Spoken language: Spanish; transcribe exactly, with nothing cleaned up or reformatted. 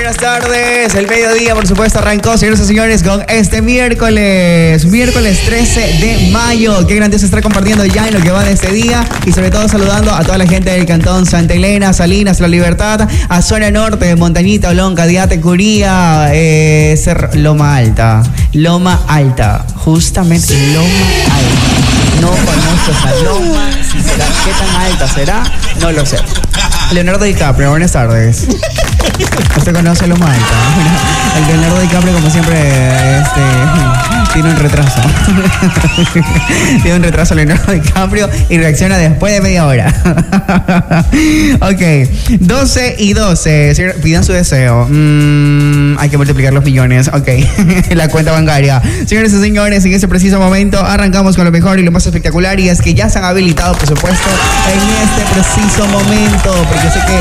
buenas tardes. El mediodía, por supuesto, arrancó, señores y señores, con este miércoles, miércoles trece de mayo. Qué grandioso estar compartiendo ya en lo que va de este día y sobre todo saludando a toda la gente del cantón Santa Elena, Salinas, La Libertad, a zona norte, Montañita, Olonca, Diate, Curía, eh, Cerro, Loma Alta, Loma Alta, justamente Loma Alta. No conozco esa loma, si será, ¿qué tan alta será? No lo sé. Leonardo DiCaprio, buenas tardes. ¿Usted conoce Loma Alta? Bueno, el Leonardo DiCaprio, como siempre, este, tiene un retraso. Tiene un retraso Leonardo DiCaprio y reacciona después de media hora. Ok, doce y doce. Pidan su deseo. Mm, hay que multiplicar los millones. Ok, la cuenta bancaria. Señores y señores, en este preciso momento arrancamos con lo mejor y lo más espectacular, y es que ya se han habilitado, por supuesto, en este preciso momento, porque sé que